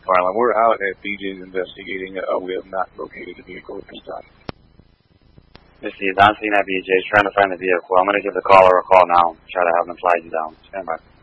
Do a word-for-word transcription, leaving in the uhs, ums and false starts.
file, and we're out at B J's investigating. Uh, we have not located the vehicle at this time. Misty is on scene at B J's trying to find the vehicle. I'm going to give the caller a call now. Try to have them flag you down. Stand by.